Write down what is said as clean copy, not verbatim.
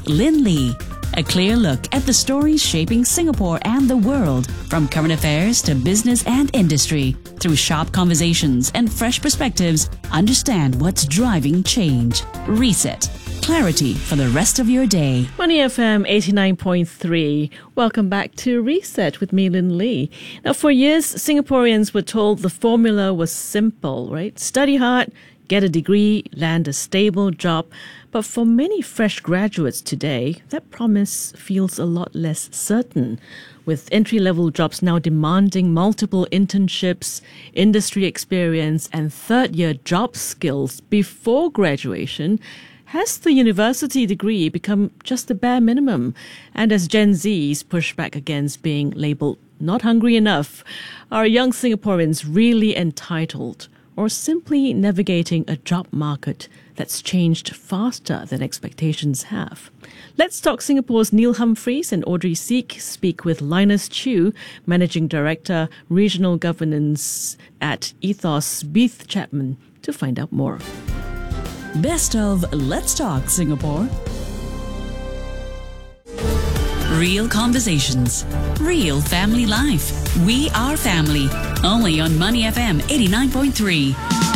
Lynn Lee. A clear look at the stories shaping Singapore and the world, from current affairs to business and industry. Through sharp conversations and fresh perspectives, understand what's driving change. Reset. Clarity for the rest of your day. Money FM 89.3. Welcome back to Reset with me, Lynn Lee. Now, for years, Singaporeans were told the formula was simple, right? Study hard, get a degree, land a stable job. But for many fresh graduates today, that promise feels a lot less certain. With entry-level jobs now demanding multiple internships, industry experience, and third-year job skills before graduation, has the university degree become just the bare minimum? And as Gen Zs push back against being labelled not hungry enough, are young Singaporeans really entitled, or simply navigating a job market that's changed faster than expectations have? Let's talk. Singapore's Neil Humphreys and Audrey Seek speak with Linus Chew, Managing Director, Regional Governance at Ethos Beith Chapman, to find out more. Best of Let's Talk Singapore. Real conversations. Real family life. We are family. Only on Money FM 89.3.